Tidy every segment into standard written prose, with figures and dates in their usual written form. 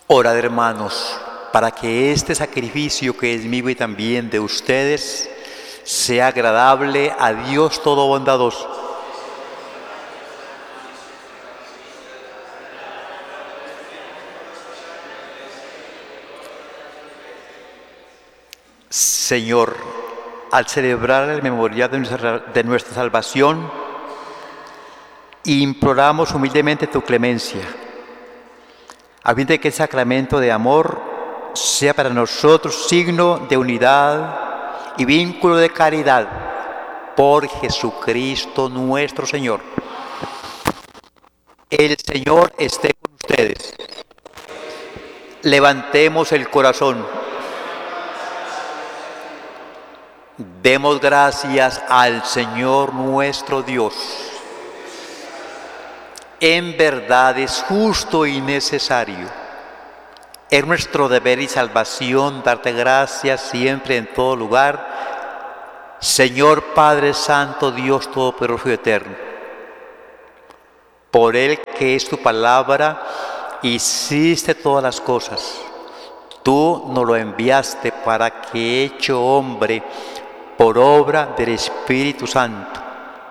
Orad, hermanos, para que este sacrificio que es mío y también de ustedes sea agradable a Dios todo bondadoso. Señor, al celebrar el memorial de nuestra salvación, imploramos humildemente tu clemencia, a fin de que el sacramento de amor sea para nosotros signo de unidad y vínculo de caridad por Jesucristo nuestro Señor. El Señor esté con ustedes. Levantemos el corazón. Demos gracias al Señor nuestro Dios. En verdad es justo y necesario. Es nuestro deber y salvación darte gracias siempre en todo lugar, Señor Padre Santo, Dios Todopoderoso y Eterno. Por Él que es tu palabra, hiciste todas las cosas. Tú nos lo enviaste para que, hecho hombre, por obra del Espíritu Santo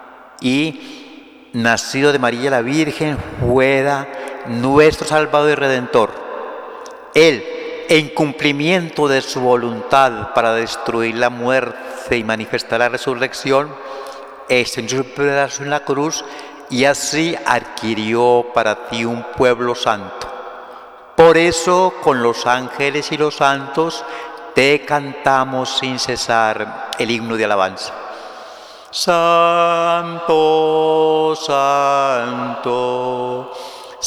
y nacido de María la Virgen, fuera nuestro Salvador y Redentor. Él, en cumplimiento de su voluntad para destruir la muerte y manifestar la resurrección, extendió su brazo en la cruz y así adquirió para ti un pueblo santo. Por eso, con los ángeles y los santos, te cantamos sin cesar el himno de alabanza. Santo, santo,